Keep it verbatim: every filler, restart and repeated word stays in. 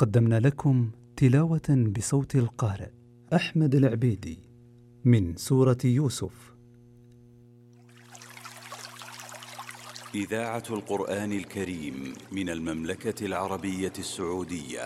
قدمنا لكم تلاوة بصوت القارئ أحمد العبيدي من سورة يوسف. إذاعة القرآن الكريم من المملكة العربية السعودية.